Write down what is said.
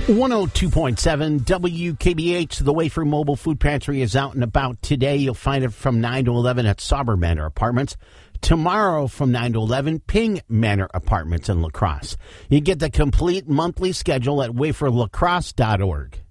102.7 WKBH. The Wafer Mobile Food Pantry is out and about today. You'll find it from 9 to 11 at Sauber Manor Apartments. Tomorrow from 9 to 11, Ping Manor Apartments in La Crosse. You get the complete monthly schedule at waferlacrosse.org.